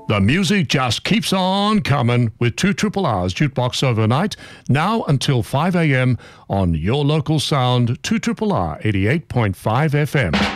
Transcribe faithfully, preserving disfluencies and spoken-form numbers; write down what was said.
The music just keeps on coming with two Triple R's Jukebox Overnight, now until five a.m. on your local sound, two Triple R eighty-eight point five F M.